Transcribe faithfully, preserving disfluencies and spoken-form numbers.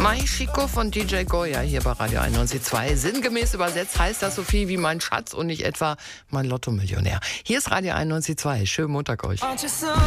Mein Chico von D J Goya hier bei Radio einundneunzig Komma zwei. Sinngemäß übersetzt heißt das so viel wie mein Schatz und nicht etwa mein Lotto-Millionär. Hier ist Radio einundneunzig Komma zwei. Schönen Montag euch.